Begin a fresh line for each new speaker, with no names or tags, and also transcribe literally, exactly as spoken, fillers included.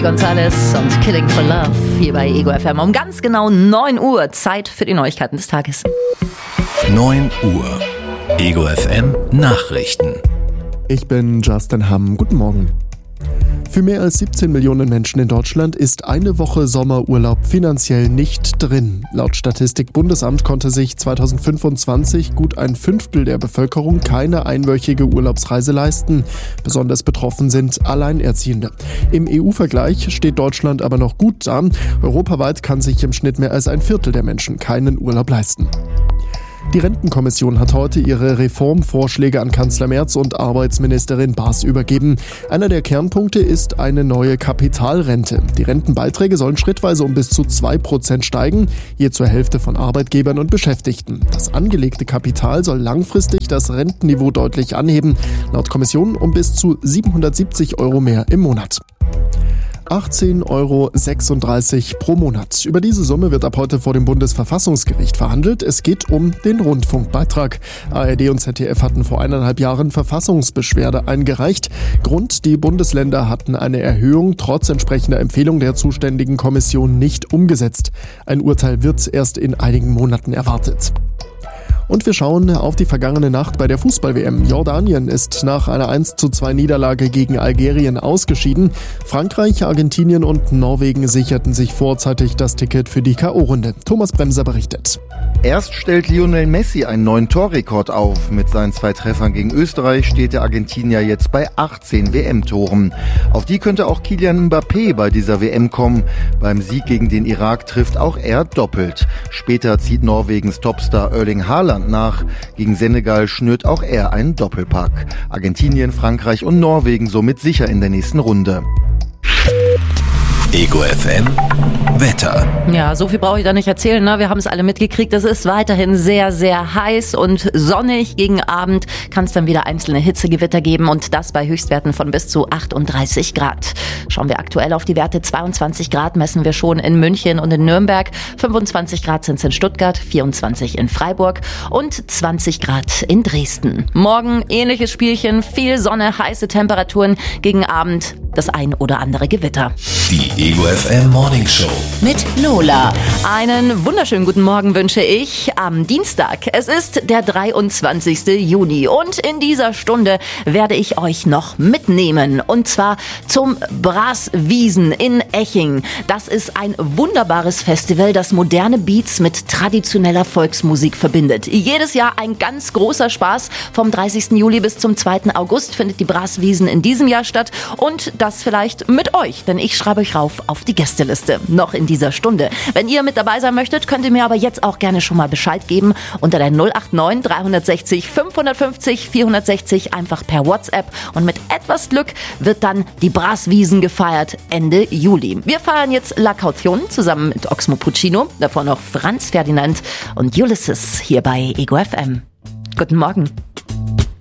Gonzalez und Killing for Love hier bei Ego F M um ganz genau neun Uhr. Zeit für die Neuigkeiten des Tages.
neun Uhr. Ego F M Nachrichten.
Ich bin Justin Hamm. Guten Morgen. Für mehr als siebzehn Millionen Menschen in Deutschland ist eine Woche Sommerurlaub finanziell nicht drin. Laut Statistik-Bundesamt konnte sich zweitausendfünfundzwanzig gut ein Fünftel der Bevölkerung keine einwöchige Urlaubsreise leisten. Besonders betroffen sind Alleinerziehende. Im E U-Vergleich steht Deutschland aber noch gut da. Europaweit kann sich im Schnitt mehr als ein Viertel der Menschen keinen Urlaub leisten. Die Rentenkommission hat heute ihre Reformvorschläge an Kanzler Merz und Arbeitsministerin Baas übergeben. Einer der Kernpunkte ist eine neue Kapitalrente. Die Rentenbeiträge sollen schrittweise um bis zu zwei Prozent steigen, je zur Hälfte von Arbeitgebern und Beschäftigten. Das angelegte Kapital soll langfristig das Rentenniveau deutlich anheben, laut Kommission um bis zu siebenhundertsiebzig Euro mehr im Monat. achtzehn Euro sechsunddreißig pro Monat. Über diese Summe wird ab heute vor dem Bundesverfassungsgericht verhandelt. Es geht um den Rundfunkbeitrag. A R D und Z D F hatten vor eineinhalb Jahren Verfassungsbeschwerde eingereicht. Grund: die Bundesländer hatten eine Erhöhung trotz entsprechender Empfehlung der zuständigen Kommission nicht umgesetzt. Ein Urteil wird erst in einigen Monaten erwartet. Und wir schauen auf die vergangene Nacht bei der Fußball-W M. Jordanien ist nach einer eins zu zwei Niederlage gegen Algerien ausgeschieden. Frankreich, Argentinien und Norwegen sicherten sich vorzeitig das Ticket für die K O-Runde. Thomas Bremser berichtet.
Erst stellt Lionel Messi einen neuen Torrekord auf. Mit seinen zwei Treffern gegen Österreich steht der Argentinier jetzt bei achtzehn W M-Toren. Auf die könnte auch Kylian Mbappé bei dieser W M kommen. Beim Sieg gegen den Irak trifft auch er doppelt. Später zieht Norwegens Topstar Erling Haaland nach. Gegen Senegal schnürt auch er einen Doppelpack. Argentinien, Frankreich und Norwegen somit sicher in der nächsten Runde.
Ego F M Wetter.
Ja, so viel brauche ich da nicht erzählen, ne? Wir haben es alle mitgekriegt. Es ist weiterhin sehr, sehr heiß und sonnig. Gegen Abend kann es dann wieder einzelne Hitzegewitter geben und das bei Höchstwerten von bis zu achtunddreißig Grad. Schauen wir aktuell auf die Werte. zweiundzwanzig Grad messen wir schon in München und in Nürnberg. fünfundzwanzig Grad sind es in Stuttgart, vierundzwanzig in Freiburg und zwanzig Grad in Dresden. Morgen ähnliches Spielchen, viel Sonne, heiße Temperaturen. Gegen Abend das ein oder andere Gewitter.
Die Ego F M Morning Show
mit Lola. Einen wunderschönen guten Morgen wünsche ich am Dienstag. Es ist der dreiundzwanzigste Juni und in dieser Stunde werde ich euch noch mitnehmen und zwar zum Braswiesen in Eching. Das ist ein wunderbares Festival, das moderne Beats mit traditioneller Volksmusik verbindet. Jedes Jahr ein ganz großer Spaß. Vom dreißigsten Juli bis zum zweiten August findet die Braswiesen in diesem Jahr statt und das vielleicht mit euch, denn ich schreibe euch rauf auf die Gästeliste. Noch in dieser Stunde. Wenn ihr mit dabei sein möchtet, könnt ihr mir aber jetzt auch gerne schon mal Bescheid geben unter der null acht neun dreihundertsechzig fünfhundertfünfzig vierhundertsechzig einfach per WhatsApp und mit etwas Glück wird dann die Braswiesen gefeiert Ende Juli. Wir feiern jetzt La Caution zusammen mit Oxmo Puccino, davor noch Franz Ferdinand und Ulysses hier bei Ego F M. Guten Morgen.